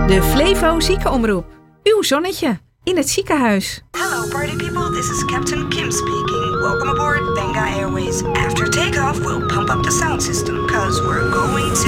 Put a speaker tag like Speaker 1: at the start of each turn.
Speaker 1: De Flevo Ziekenomroep. Uw zonnetje in het ziekenhuis.
Speaker 2: Hello party people, this is Captain Kim speaking. Welcome aboard Benga Airways. After takeoff, we'll pump up the sound system, cause we're going to